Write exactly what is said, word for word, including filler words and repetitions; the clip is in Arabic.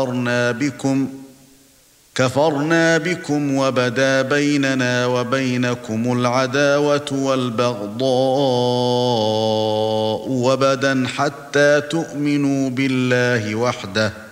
كفرنا بكم كفرنا بكم وبدا بيننا وبينكم العداوة والبغضاء وبدا حتى تؤمنوا بالله وحده